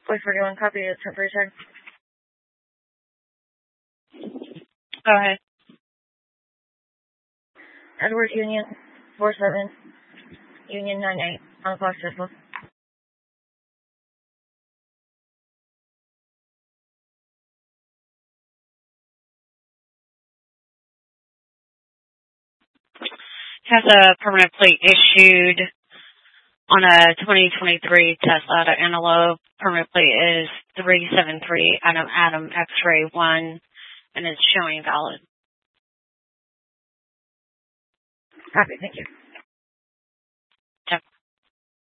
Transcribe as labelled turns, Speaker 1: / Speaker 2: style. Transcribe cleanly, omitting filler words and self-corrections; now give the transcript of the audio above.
Speaker 1: Voice 41, copy the temporary check.
Speaker 2: Go ahead.
Speaker 1: Edwards Union 47, Union 98, on the clock system.
Speaker 2: Has a permanent plate issued on a 2023 Tesla Antelope. Permanent plate is 373 Adam X-ray 1, and it's showing valid.
Speaker 1: Copy, thank you.